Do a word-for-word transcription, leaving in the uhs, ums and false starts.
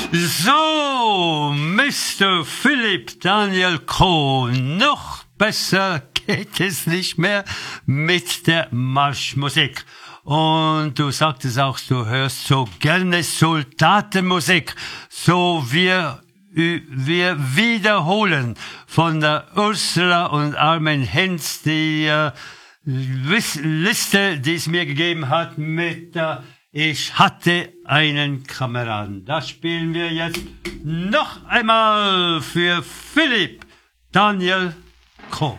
So, Mister Philipp Daniel Kroh, noch besser geht es nicht mehr mit der Marschmusik. Und du sagtest auch, du hörst so gerne Soldatenmusik. So, wir, wir wiederholen von der Ursula und Armin Hinz die äh, Liste, die es mir gegeben hat mit der Ich hatte einen Kameraden. Das spielen wir jetzt noch einmal für Philipp Daniel Kroh.